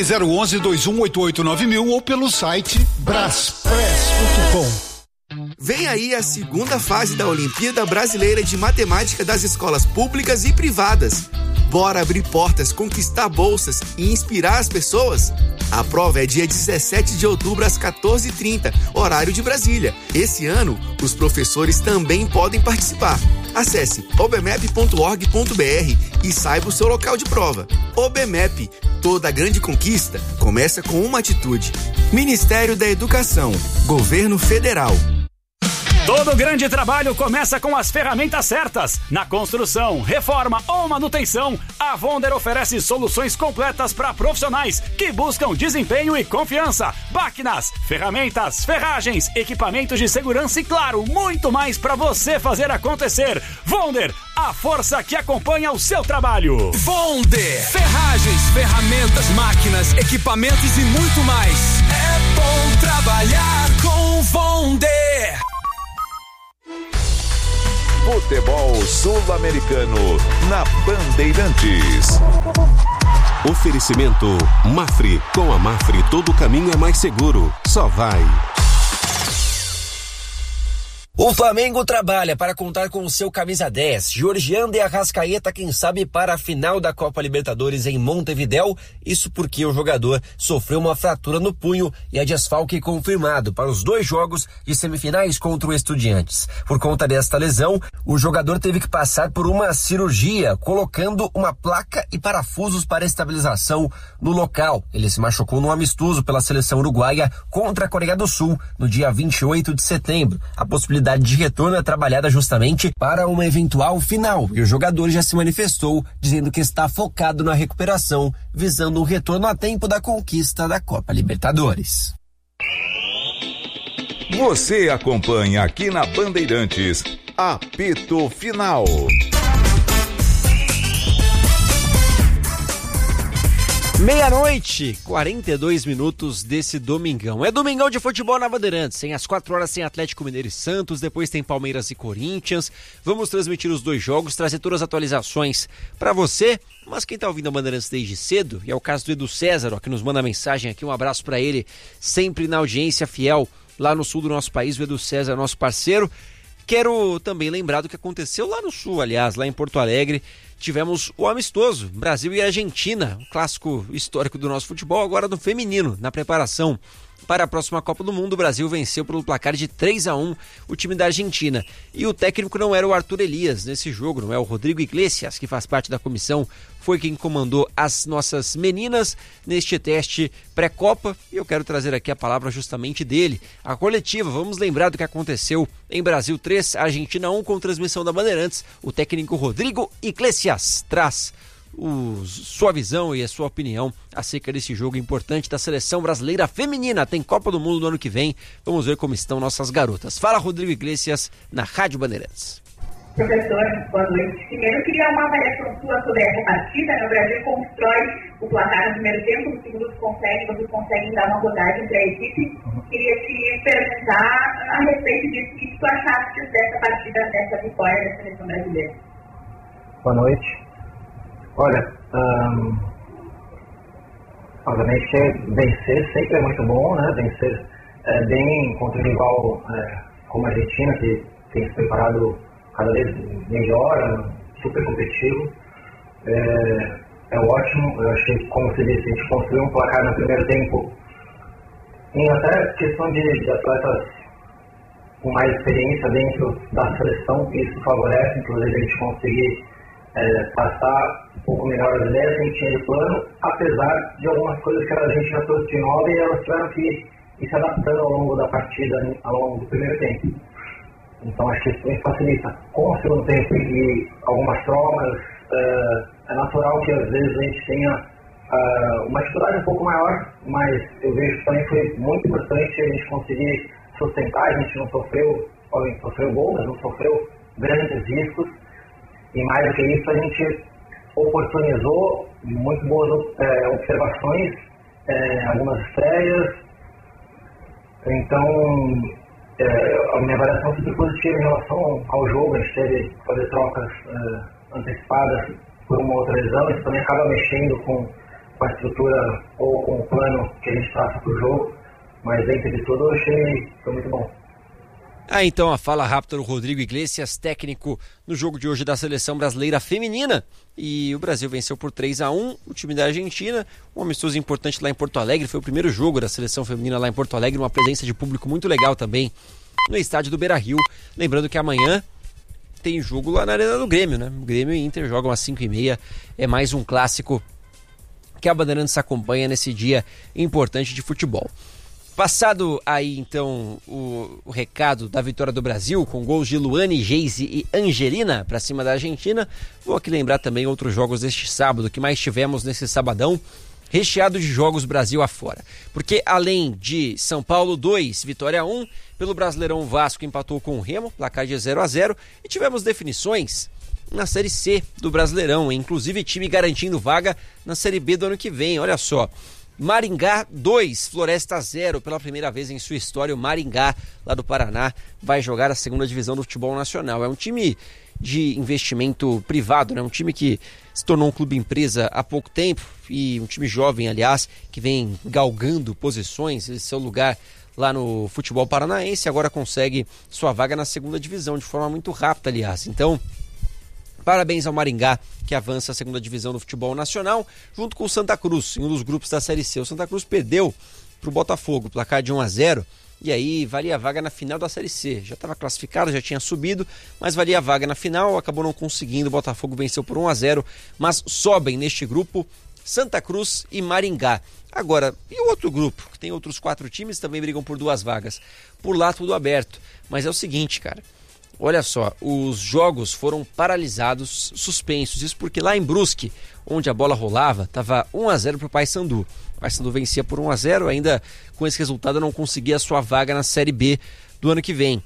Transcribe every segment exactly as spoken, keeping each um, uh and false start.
zero um um, dois um oito oito nove mil ou pelo site braspress ponto com. Vem aí a segunda fase da Olimpíada Brasileira de Matemática das escolas públicas e privadas. Bora abrir portas, conquistar bolsas e inspirar as pessoas? A prova é dia dezessete de outubro às quatorze e trinta, horário de Brasília. Esse ano, os professores também podem participar. Acesse obmep ponto org ponto br e saiba o seu local de prova. OBMEP, toda grande conquista começa com uma atitude. Ministério da Educação, Governo Federal. Todo grande trabalho começa com as ferramentas certas. Na construção, reforma ou manutenção, a Vonder oferece soluções completas para profissionais que buscam desempenho e confiança. Máquinas, ferramentas, ferragens, equipamentos de segurança e, claro, muito mais para você fazer acontecer. Vonder, a força que acompanha o seu trabalho. Vonder, ferragens, ferramentas, máquinas, equipamentos e muito mais. É bom trabalhar com Vonder. Futebol Sul-Americano na Bandeirantes. Oferecimento Mafre. Com a Mafre todo caminho é mais seguro. Só vai. O Flamengo trabalha para contar com o seu camisa dez, Georgiano de Arrascaeta, quem sabe para a final da Copa Libertadores em Montevidéu. Isso porque o jogador sofreu uma fratura no punho e é desfalque confirmado para os dois jogos de semifinais contra o Estudiantes. Por conta desta lesão, o jogador teve que passar por uma cirurgia, colocando uma placa e parafusos para estabilização no local. Ele se machucou num amistoso pela seleção uruguaia contra a Coreia do Sul no dia vinte e oito de setembro. A possibilidade de retorno é trabalhada justamente para uma eventual final, e o jogador já se manifestou dizendo que está focado na recuperação, visando um retorno a tempo da conquista da Copa Libertadores. Você acompanha aqui na Bandeirantes, apito final. Meia-noite, quarenta e dois minutos desse domingão. É domingão de futebol na Bandeirantes, hein? Às quatro horas tem Atlético Mineiro e Santos, depois tem Palmeiras e Corinthians. Vamos transmitir os dois jogos, trazer todas as atualizações para você. Mas quem tá ouvindo a Bandeirantes desde cedo, e é o caso do Edu César, ó, que nos manda mensagem aqui, um abraço para ele, sempre na audiência fiel lá no sul do nosso país, o Edu César, nosso parceiro. Quero também lembrar do que aconteceu lá no sul, aliás, lá em Porto Alegre. Tivemos o amistoso, Brasil e Argentina, um clássico histórico do nosso futebol, agora no feminino, na preparação para a próxima Copa do Mundo. O Brasil venceu pelo placar de três a um o time da Argentina. E o técnico não era o Arthur Elias nesse jogo, não é o Rodrigo Iglesias, que faz parte da comissão, foi quem comandou as nossas meninas neste teste pré-Copa. E eu quero trazer aqui a palavra justamente dele, a coletiva. Vamos lembrar do que aconteceu em Brasil três, Argentina um, com transmissão da Bandeirantes. O técnico Rodrigo Iglesias traz O, sua visão e a sua opinião acerca desse jogo importante da seleção brasileira feminina. Tem Copa do Mundo no ano que vem. Vamos ver como estão nossas garotas. Fala, Rodrigo Iglesias, na Rádio Bandeirantes. Professor, boa noite. Primeiro, eu queria uma avaliação sua sobre essa partida. O Brasil constrói o placar no primeiro tempo, no segundo consegue, vocês conseguem dar uma rodagem para a equipe. Queria te perguntar a respeito disso, o que tu achaste dessa partida, dessa vitória da seleção brasileira. Boa noite. Olha, hum, obviamente que vencer sempre é muito bom, né? Vencer é, bem contra um rival é, como a Argentina, que tem se preparado cada vez melhor, super competitivo. É, é ótimo. Eu acho que, como você disse, a gente construiu um placar no primeiro tempo em até questão de, de atletas com mais experiência dentro da seleção, que isso favorece, inclusive, a gente conseguir é, passar um pouco melhor as ideias que a gente tinha de plano, apesar de algumas coisas que a gente já trouxe de nova e elas tiveram que ir se adaptando ao longo da partida, ao longo do primeiro tempo. Então acho que isso também facilita. Com o segundo tempo e algumas trocas, é, é natural que às vezes a gente tenha é, uma dificuldade um pouco maior, mas eu vejo que também foi muito importante a gente conseguir sustentar. A gente não sofreu, obviamente sofreu gol, mas não sofreu grandes riscos. E mais do que isso, a gente oportunizou muito boas é, observações, é, algumas estreias. Então, é, a minha avaliação foi positiva em relação ao jogo. A gente teve que fazer trocas é, antecipadas por uma outra lesão. Isso também acaba mexendo com com a estrutura ou com o plano que a gente traça para o jogo, mas dentro de tudo eu achei que foi muito bom. Ah, então a fala rápida do Rodrigo Iglesias, técnico no jogo de hoje da Seleção Brasileira Feminina. E o Brasil venceu por três a um o time da Argentina, um amistoso importante lá em Porto Alegre. Foi o primeiro jogo da Seleção Feminina lá em Porto Alegre, uma presença de público muito legal também no estádio do Beira-Rio. Lembrando que amanhã tem jogo lá na Arena do Grêmio, né? O Grêmio e Inter jogam às cinco e meia, é mais um clássico que a Bandeirantes acompanha nesse dia importante de futebol. Passado aí, então, o, o recado da vitória do Brasil, com gols de Luane, Geise e Angelina para cima da Argentina, vou aqui lembrar também outros jogos deste sábado, que mais tivemos nesse sabadão, recheado de jogos Brasil afora. Porque além de São Paulo dois, Vitória um, pelo Brasileirão o Vasco empatou com o Remo, placar de zero a zero, e tivemos definições na Série C do Brasileirão, inclusive time garantindo vaga na Série B do ano que vem, olha só. Maringá dois, Floresta zero, pela primeira vez em sua história o Maringá, lá do Paraná, vai jogar a segunda divisão do futebol nacional. É um time de investimento privado, né? Um time que se tornou um clube empresa há pouco tempo e um time jovem, aliás, que vem galgando posições, esse seu lugar lá no futebol paranaense, agora consegue sua vaga na segunda divisão de forma muito rápida, aliás. Então, parabéns ao Maringá, que avança a segunda divisão do futebol nacional, junto com o Santa Cruz, em um dos grupos da Série C. O Santa Cruz perdeu para o Botafogo, placar de um a zero, e aí valia a vaga na final da Série C. Já estava classificado, já tinha subido, mas valia a vaga na final, acabou não conseguindo, o Botafogo venceu por um a zero, mas sobem neste grupo Santa Cruz e Maringá. Agora, e o outro grupo, que tem outros quatro times, também brigam por duas vagas. Por lá tudo aberto, mas é o seguinte, cara. Olha só, os jogos foram paralisados, suspensos. Isso porque lá em Brusque, onde a bola rolava, estava um a zero para o Paysandu. O Paysandu vencia por um a zero, ainda com esse resultado não conseguia a sua vaga na Série B do ano que vem.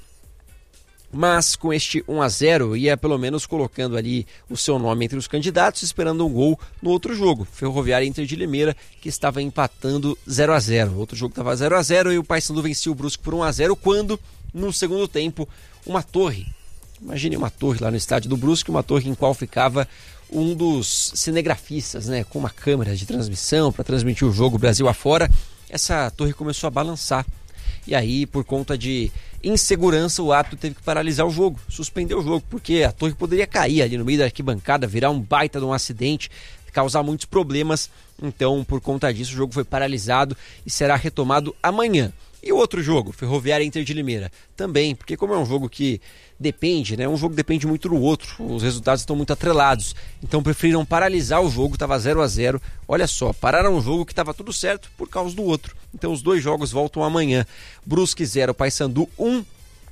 Mas com este um a zero ia pelo menos colocando ali o seu nome entre os candidatos, esperando um gol no outro jogo. Ferroviária Inter de Limeira, que estava empatando zero a zero. O outro jogo estava zero a zero e o Paysandu vencia o Brusque por um a zero, quando no segundo tempo uma torre, imagine uma torre lá no estádio do Brusque, uma torre em qual ficava um dos cinegrafistas, né, com uma câmera de transmissão para transmitir o jogo Brasil afora. Essa torre começou a balançar e aí, por conta de insegurança, o árbitro teve que paralisar o jogo, suspender o jogo, porque a torre poderia cair ali no meio da arquibancada, virar um baita de um acidente, causar muitos problemas. Então, por conta disso, o jogo foi paralisado e será retomado amanhã. E o outro jogo, Ferroviária Inter de Limeira, também, porque como é um jogo que depende, né? Um jogo depende muito do outro, os resultados estão muito atrelados. Então preferiram paralisar o jogo, estava zero a zero. Olha só, pararam um jogo que estava tudo certo por causa do outro. Então os dois jogos voltam amanhã. Brusque zero, Paysandu um.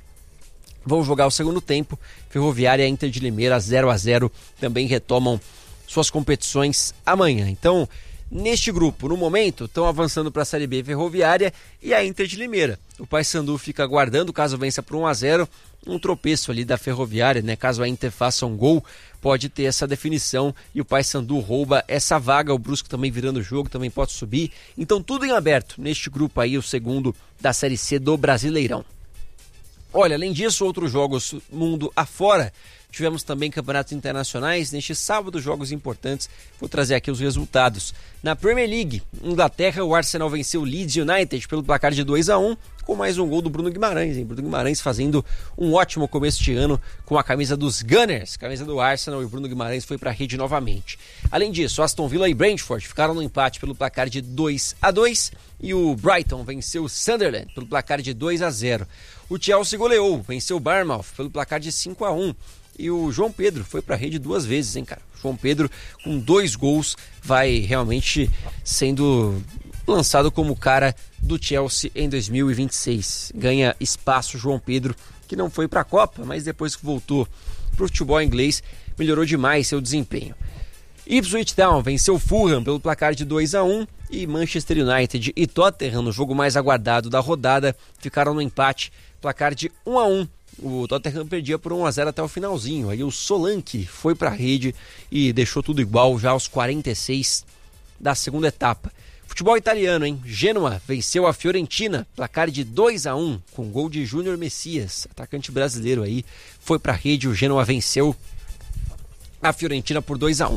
Vão jogar o segundo tempo. Ferroviária Inter de Limeira zero a zero. Também retomam suas competições amanhã. Então, neste grupo, no momento, estão avançando para a Série B Ferroviária e a Inter de Limeira. O Paysandu fica aguardando, caso vença por um a zero, um tropeço ali da Ferroviária, né? Caso a Inter faça um gol, pode ter essa definição e o Paysandu rouba essa vaga. O Brusque também virando o jogo, também pode subir. Então tudo em aberto neste grupo aí, o segundo da Série C do Brasileirão. Olha, além disso, outros jogos mundo afora. Tivemos também campeonatos internacionais. Neste sábado, jogos importantes. Vou trazer aqui os resultados. Na Premier League, Inglaterra, o Arsenal venceu o Leeds United pelo placar de dois a um, com mais um gol do Bruno Guimarães, hein? Bruno Guimarães fazendo um ótimo começo de ano com a camisa dos Gunners, camisa do Arsenal, e o Bruno Guimarães foi para a rede novamente. Além disso, Aston Villa e Brentford ficaram no empate pelo placar de dois a dois e o Brighton venceu o Sunderland pelo placar de dois a zero. O Chelsea goleou, venceu o Bournemouth pelo placar de cinco a um. E o João Pedro foi para a rede duas vezes, hein, cara? O João Pedro, com dois gols, vai realmente sendo lançado como cara do Chelsea em dois mil e vinte e seis. Ganha espaço João Pedro, que não foi para a Copa, mas depois que voltou para o futebol inglês, melhorou demais seu desempenho. Ipswich Town venceu o Fulham pelo placar de dois a um e Manchester United e Tottenham, no jogo mais aguardado da rodada, ficaram no empate, placar de um a um. O Tottenham perdia por um a zero até o finalzinho. Aí o Solanke foi para a rede e deixou tudo igual já aos quarenta e seis da segunda etapa. Futebol italiano, hein? Genoa venceu a Fiorentina, placar de dois a um, com gol de Júnior Messias, atacante brasileiro aí. Foi para a rede, o Genoa venceu a Fiorentina por dois a um.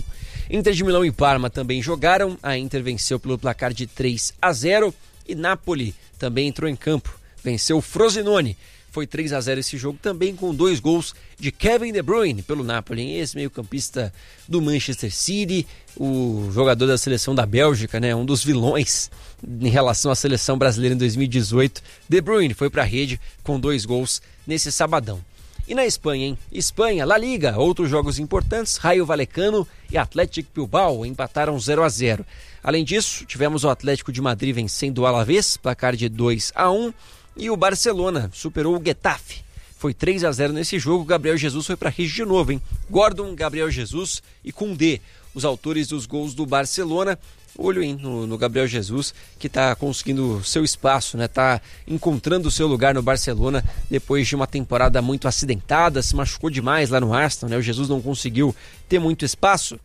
Inter de Milão e Parma também jogaram, a Inter venceu pelo placar de três a zero e Napoli também entrou em campo, venceu o Frosinone. Foi três a zero esse jogo também, com dois gols de Kevin De Bruyne pelo Napoli, esse meio-campista do Manchester City, o jogador da seleção da Bélgica, né, um dos vilões em relação à seleção brasileira em dois mil e dezoito. De Bruyne foi para a rede com dois gols nesse sabadão. E na Espanha, hein? Espanha, La Liga, outros jogos importantes, Rayo Vallecano e Athletic Bilbao empataram zero a zero. Além disso, tivemos o Atlético de Madrid vencendo o Alavés, placar de dois a um. E o Barcelona superou o Getafe. Foi três a zero nesse jogo. Gabriel Jesus foi para a rede de novo, hein? Gordon, Gabriel Jesus e Koundé, os autores dos gols do Barcelona. Olho, hein, no, no Gabriel Jesus, que está conseguindo seu espaço, né? Tá encontrando o seu lugar no Barcelona depois de uma temporada muito acidentada, se machucou demais lá no Arsenal, né? O Jesus não conseguiu ter muito espaço.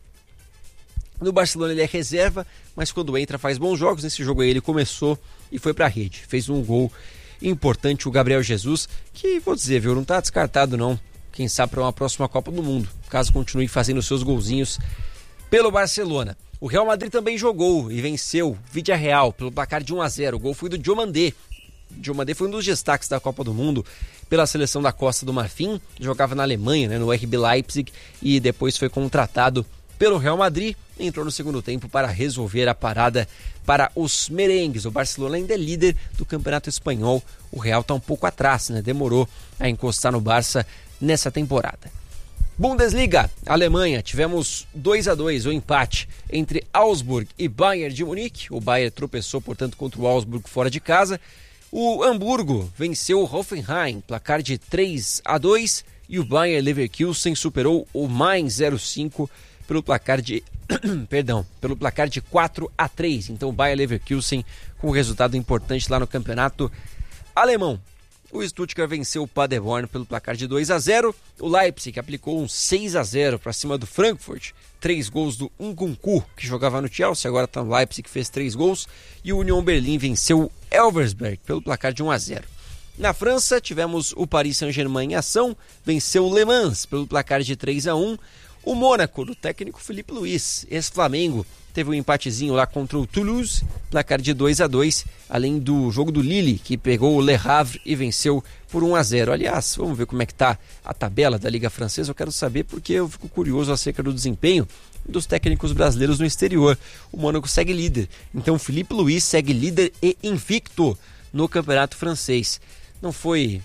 No Barcelona ele é reserva, mas quando entra faz bons jogos. Nesse jogo aí ele começou e foi para a rede. Fez um gol importante, o Gabriel Jesus, que vou dizer, viu, não tá descartado não, quem sabe para uma próxima Copa do Mundo, caso continue fazendo seus golzinhos pelo Barcelona. O Real Madrid também jogou e venceu Villarreal pelo placar de um a zero, o gol foi do Diomandé. Diomandé foi um dos destaques da Copa do Mundo pela seleção da Costa do Marfim, jogava na Alemanha, né, no R B Leipzig, e depois foi contratado pelo Real Madrid, entrou no segundo tempo para resolver a parada para os merengues. O Barcelona ainda é líder do Campeonato Espanhol, o Real está um pouco atrás, né? Demorou a encostar no Barça nessa temporada. Bundesliga, Alemanha, tivemos dois a dois, o empate entre Augsburg e Bayern de Munique. O Bayern tropeçou, portanto, contra o Augsburg fora de casa. O Hamburgo venceu o Hoffenheim, placar de três a dois, e o Bayer Leverkusen superou o Mainz zero cinco pelo placar de perdão, pelo placar de quatro a três. Então o Bayer Leverkusen com um resultado importante lá no campeonato alemão. O Stuttgart venceu o Paderborn pelo placar de dois a zero. O Leipzig aplicou um seis a zero para cima do Frankfurt. Três gols do Nkunku, que jogava no Chelsea, agora está no Leipzig, que fez três gols. E o Union Berlin venceu o Elversberg pelo placar de um a zero. Na França, tivemos o Paris Saint-Germain em ação, venceu o Le Mans pelo placar de três a um. O Mônaco, do técnico Felipe Luiz, ex-Flamengo, teve um empatezinho lá contra o Toulouse, placar de dois a dois, além do jogo do Lille, que pegou o Le Havre e venceu por um a zero. Aliás, vamos ver como é que está a tabela da Liga Francesa. Eu quero saber porque eu fico curioso acerca do desempenho dos técnicos brasileiros no exterior. O Mônaco segue líder, então o Felipe Luiz segue líder e invicto no campeonato francês. Não foi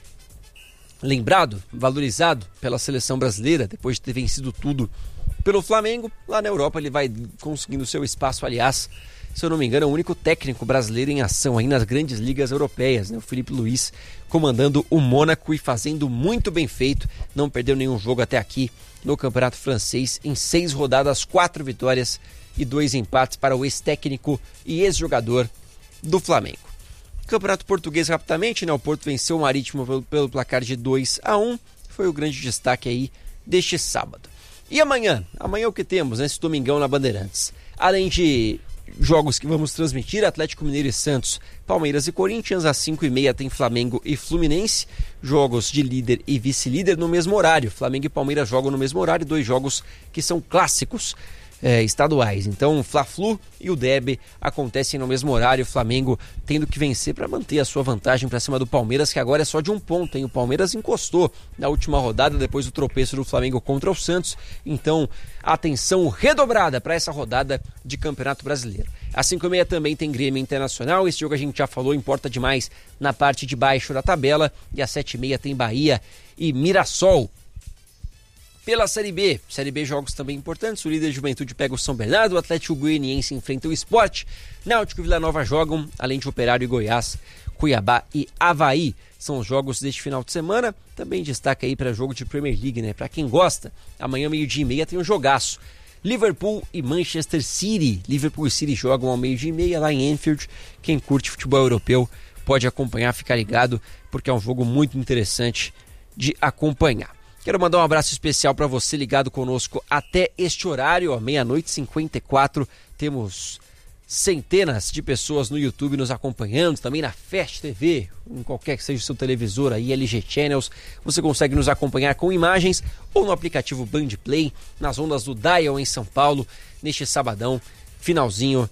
lembrado, valorizado pela seleção brasileira, depois de ter vencido tudo pelo Flamengo. Lá na Europa ele vai conseguindo seu espaço. Aliás, se eu não me engano, é o único técnico brasileiro em ação aí nas grandes ligas europeias, né? O Felipe Luiz comandando o Mônaco e fazendo muito bem feito, não perdeu nenhum jogo até aqui no campeonato francês, em seis rodadas, quatro vitórias e dois empates para o ex-técnico e ex-jogador do Flamengo. Campeonato português rapidamente, né? O Porto venceu o Marítimo pelo, pelo placar de dois a um, foi o grande destaque aí deste sábado. E amanhã? Amanhã o que temos nesse domingão na Bandeirantes? Além de jogos que vamos transmitir, Atlético Mineiro e Santos, Palmeiras e Corinthians, às cinco e meia tem Flamengo e Fluminense, jogos de líder e vice-líder no mesmo horário. Flamengo e Palmeiras jogam no mesmo horário, dois jogos que são clássicos É, estaduais. Então o Fla-Flu e o Derby acontecem no mesmo horário, o Flamengo tendo que vencer para manter a sua vantagem para cima do Palmeiras, que agora é só de um ponto, hein? O Palmeiras encostou na última rodada depois do tropeço do Flamengo contra o Santos. Então atenção redobrada para essa rodada de Campeonato Brasileiro. Às cinco e meia também tem Grêmio Internacional, esse jogo a gente já falou, importa demais na parte de baixo da tabela. E às sete e meia tem Bahia e Mirassol. Pela Série B, Série B jogos também importantes, o líder Juventude pega o São Bernardo, o Atlético Goianiense enfrenta o Sport, Náutico e Vila Nova jogam, além de Operário e Goiás, Cuiabá e Avaí. São os jogos deste final de semana. Também destaca aí para jogo de Premier League, né? Para quem gosta, amanhã meio-dia e meia tem um jogaço. Liverpool e Manchester City. Liverpool e City jogam ao meio-dia e meia lá em Anfield. Quem curte futebol europeu pode acompanhar, ficar ligado, porque é um jogo muito interessante de acompanhar. Quero mandar um abraço especial para você ligado conosco até este horário, ó, meia-noite e cinquenta e quatro. Temos centenas de pessoas no YouTube nos acompanhando, também na Fast T V, em qualquer que seja o seu televisor aí, L G Channels, você consegue nos acompanhar com imagens ou no aplicativo Band Play, nas ondas do Dial em São Paulo, neste sabadão, finalzinho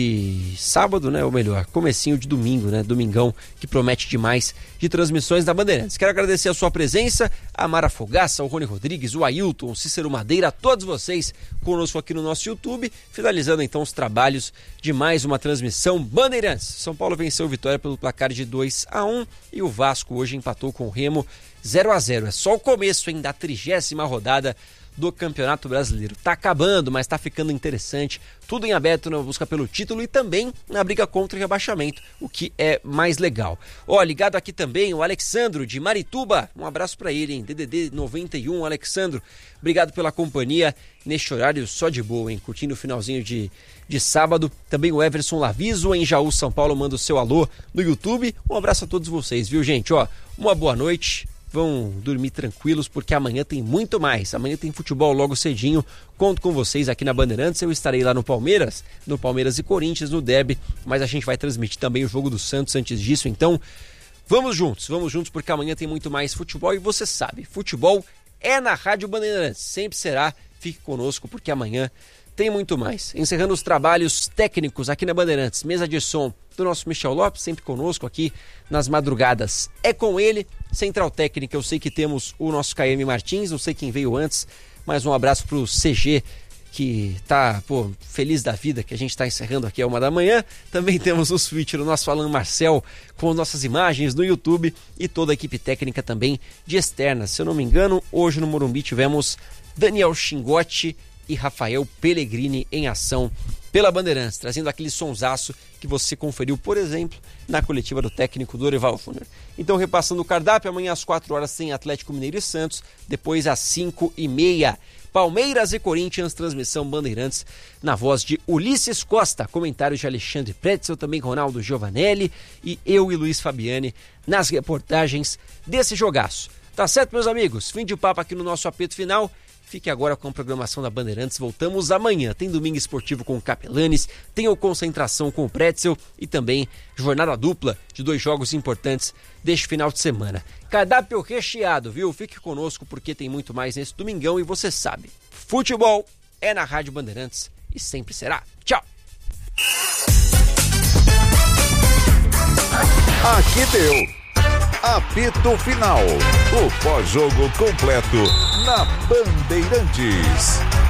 de sábado, né? Ou melhor, comecinho de domingo, né? Domingão, que promete demais de transmissões da Bandeirantes. Quero agradecer a sua presença, a Mara Fogaça, o Rony Rodrigues, o Ailton, o Cícero Madeira, a todos vocês conosco aqui no nosso YouTube, finalizando então os trabalhos de mais uma transmissão Bandeirantes. São Paulo venceu o Vitória pelo placar de dois a um e o Vasco hoje empatou com o Remo zero a zero. É só o começo, hein, da trigésima rodada do Campeonato Brasileiro. Tá acabando, mas tá ficando interessante. Tudo em aberto na busca pelo título e também na briga contra o rebaixamento, o que é mais legal. Ó, ligado aqui também o Alexandro de Marituba. Um abraço pra ele, hein? D D D noventa e um, Alexandro. Obrigado pela companhia neste horário só de boa, hein? Curtindo o finalzinho de, de sábado. Também o Everson Laviso em Jaú, São Paulo, manda o seu alô no YouTube. Um abraço a todos vocês, viu, gente? Ó, uma boa noite. Vão dormir tranquilos porque amanhã tem muito mais. Amanhã tem futebol logo cedinho. Conto com vocês aqui na Bandeirantes. Eu estarei lá no Palmeiras, no Palmeiras e Corinthians, no derby. Mas a gente vai transmitir também o jogo do Santos antes disso. Então, vamos juntos, vamos juntos porque amanhã tem muito mais futebol. E você sabe, futebol é na Rádio Bandeirantes. Sempre será. Fique conosco porque amanhã tem muito mais. Encerrando os trabalhos técnicos aqui na Bandeirantes. Mesa de som do nosso Michel Lopes, sempre conosco aqui nas madrugadas. É com ele. Central Técnica, eu sei que temos o nosso K M Martins, não sei quem veio antes, mas um abraço pro C G, que tá, pô, feliz da vida, que a gente tá encerrando aqui a uma da manhã. Também temos o switch do nosso Alan Marcel, com nossas imagens no YouTube, e toda a equipe técnica também de externas. Se eu não me engano, hoje no Morumbi tivemos Daniel Chingotti e Rafael Pellegrini em ação pela Bandeirantes, trazendo aquele sonsaço que você conferiu, por exemplo, na coletiva do técnico Dorival Júnior. Então, repassando o cardápio, amanhã às quatro horas tem Atlético Mineiro e Santos, depois às cinco e meia, Palmeiras e Corinthians, transmissão Bandeirantes, na voz de Ulisses Costa, comentários de Alexandre Pretzel, também Ronaldo Giovanelli e eu e Luiz Fabiani nas reportagens desse jogaço. Tá certo, meus amigos? Fim de papo aqui no nosso apito final. Fique agora com a programação da Bandeirantes. Voltamos amanhã. Tem Domingo Esportivo com o Capelanes, tem o Concentração com o Pretzel e também jornada dupla de dois jogos importantes deste final de semana. Cardápio recheado, viu? Fique conosco porque tem muito mais nesse domingão e você sabe, futebol é na Rádio Bandeirantes e sempre será. Tchau! Aqui deu. Apito Final. O pós-jogo completo na Bandeirantes.